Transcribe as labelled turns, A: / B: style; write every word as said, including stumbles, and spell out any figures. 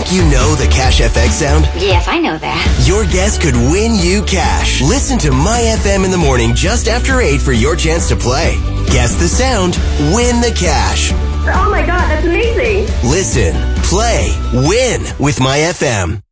A: Think you know the Cash F X sound?
B: Yes, I know that.
A: Your guess could win you cash. Listen to My F M in the morning just after eight for your chance to play. Guess the sound, win the cash.
C: Oh my God, that's amazing.
A: Listen, play, win with My F M.